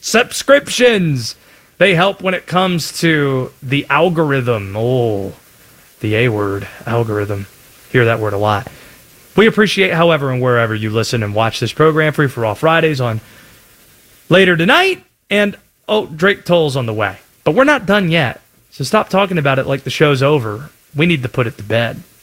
Subscriptions. They help when it comes to the algorithm. Oh, the A word, algorithm. Hear that word a lot. We appreciate, however and wherever you listen and watch this program, Free for All Fridays on later tonight. And, Drake Toll's on the way. But we're not done yet. So stop talking about it like the show's over. We need to put it to bed.